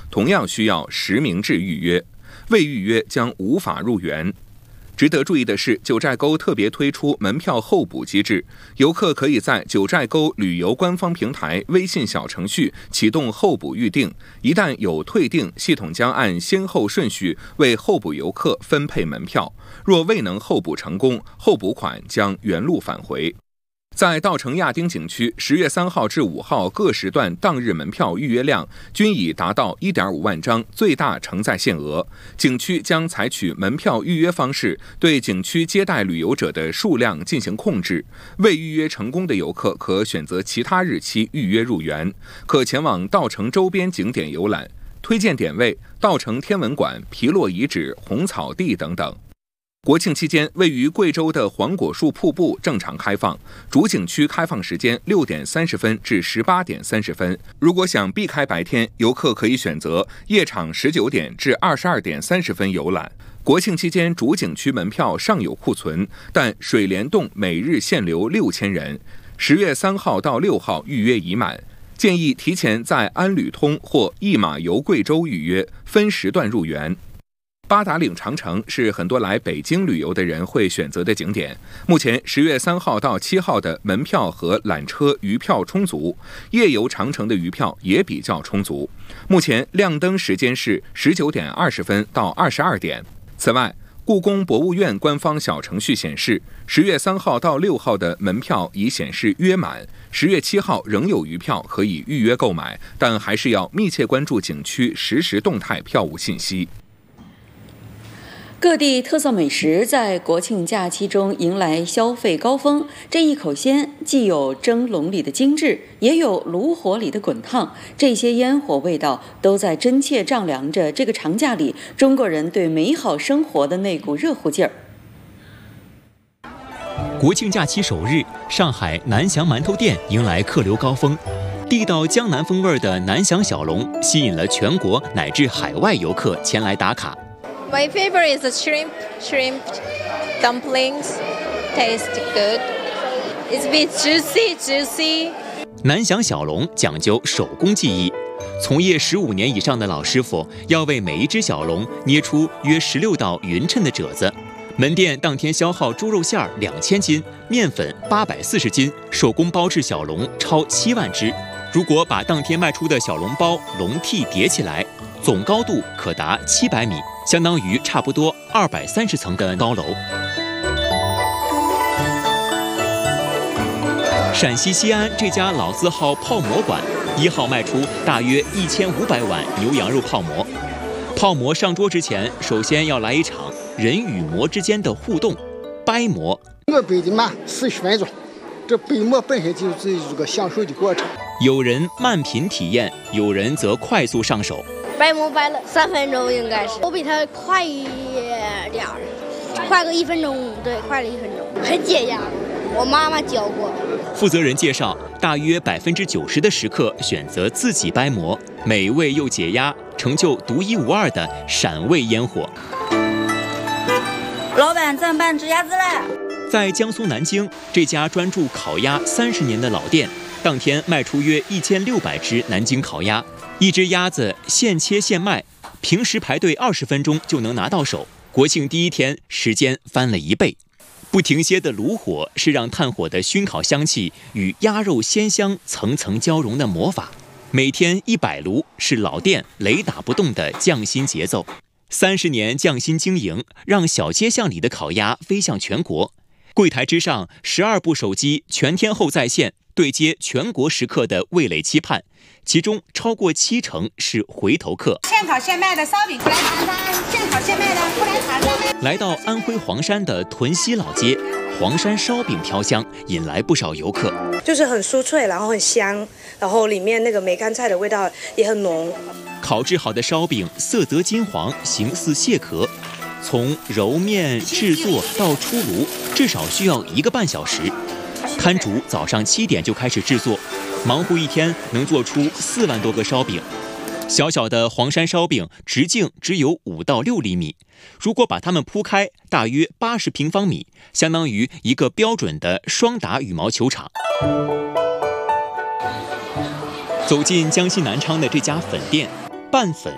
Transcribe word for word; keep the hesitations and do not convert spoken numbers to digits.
同样需要实名制预约，未预约将无法入园。值得注意的是，九寨沟特别推出门票候补机制，游客可以在九寨沟旅游官方平台微信小程序启动候补预订，一旦有退订，系统将按先后顺序为候补游客分配门票，若未能候补成功，候补款将原路返回。在稻城亚丁景区，十月三号至五号各时段当日门票预约量均已达到 一点五万张，最大承载限额。景区将采取门票预约方式，对景区接待旅游者的数量进行控制。未预约成功的游客可选择其他日期预约入园，可前往稻城周边景点游览。推荐点位：稻城天文馆、皮洛遗址、红草地等等。国庆期间，位于贵州的黄果树瀑布正常开放，主景区开放时间六点三十分至十八点三十分。如果想避开白天，游客可以选择夜场十九点至二十二点三十分游览。国庆期间，主景区门票尚有库存，但水帘洞每日限流六千人。十月三号到六号预约已满，建议提前在安旅通或一马游贵州预约，分时段入园。八达岭长城是很多来北京旅游的人会选择的景点。目前十月三号到七号的门票和缆车余票充足，夜游长城的余票也比较充足。目前亮灯时间是十九点二十分到二十二点。此外，故宫博物院官方小程序显示，十月三号到六号的门票已显示约满，十月七号仍有余票可以预约购买，但还是要密切关注景区实时动态票务信息。 各地特色美食在国庆假期中迎来消费高峰，这一口鲜既有蒸笼里的精致，也有炉火里的滚烫，这些烟火味道都在真切丈量着这个长假里中国人对美好生活的那股热乎劲儿。 国庆假期首日，上海南翔馒头店迎来客流高峰，地道江南风味的南翔小笼吸引了全国乃至海外游客前来打卡。 My favorite is the shrimp, shrimp dumplings. Taste good. It's a bit juicy, juicy. 南翔小笼讲究手工技艺，从业十五年以上的老师傅要为每一只小笼捏出约十六道匀称的褶子。门店当天消耗猪肉馅儿两千斤，面粉八百四十斤，手工包制小笼超七万只。如果把当天卖出的小笼包、笼屉叠起来，总高度可达七百米，相当于差不多二百三十层的高楼。陕西西安这家老字号泡馍馆，一号卖出大约一千五百碗牛羊肉泡馍。泡馍上桌之前，首先要来一场人与馍之间的互动，掰馍。 我掰的慢，四十分钟。这掰馍本身就是一个享受的过程。 有人慢品体验，有人则快速上手。 掰馍掰了三分钟，应该是我比他快一点儿，快个一分钟，对，快了一分钟，很解压。我妈妈教过。 负责人介绍，大约百分之九十的食客选择自己掰馍，美味又解压，成就独一无二的陕味烟火。 老板，咱办只鸭子了。 在江苏南京，这家专注烤鸭三十年的老店，当天卖出约一千六百只南京烤鸭，一只鸭子现切现卖，平时排队二十分钟就能拿到手，国庆第一天时间翻了一倍。不停歇的炉火是让炭火的熏烤香气与鸭肉鲜香层层交融的魔法。每天一百炉是老店雷打不动的匠心节奏。三十年匠心经营，让小街巷里的烤鸭飞向全国。柜台之上，十二部手机全天候在线，对接全国食客的味蕾期盼，其中超过七成是回头客。 现烤现卖的烧饼，过来尝尝；现烤现卖的，过来尝尝。 来到安徽黄山的屯溪老街，黄山烧饼飘香，引来不少游客。 就是很酥脆，然后很香，然后里面那个梅干菜的味道也很浓。 烤制好的烧饼色泽金黄，形似蟹壳。从揉面制作到出炉，至少需要一个半小时。摊主早上七点就开始制作，忙活一天能做出四万多个烧饼。小小的黄山烧饼直径只有五到六厘米，如果把它们铺开，大约八十平方米，相当于一个标准的双打羽毛球场。走进江西南昌的这家粉店，拌粉